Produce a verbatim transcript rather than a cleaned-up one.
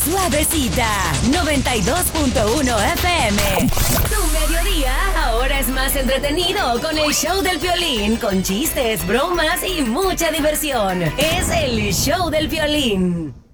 suavecita. noventa y dos punto uno F M. Tu mediodía ahora es más entretenido con el show del Piolín, con chistes, bromas y mucha diversión. Es el show del Piolín.